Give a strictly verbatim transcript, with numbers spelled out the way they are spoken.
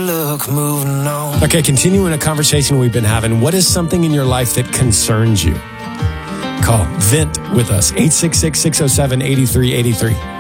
look, moving on. Okay, continuing a conversation we've been having. What is something in your life that concerns you? Call, vent with us, eight six six, six oh seven, eight three eight three.